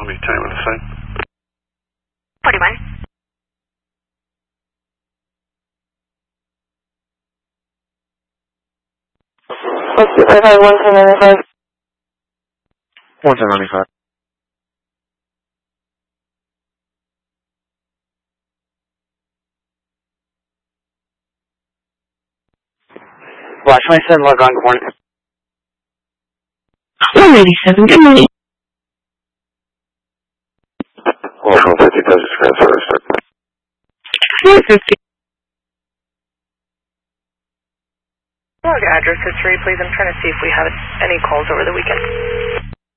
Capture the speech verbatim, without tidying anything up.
Let me tell you what to say. forty-one. Let's see if I have one ten ninety-five. one ten ninety-five. Watch my son log on, good morning. one eighty-seven, good morning. Welcome fifty Texas transfer. four fifty. Log address history, please. I'm trying to see if we have any calls over the weekend.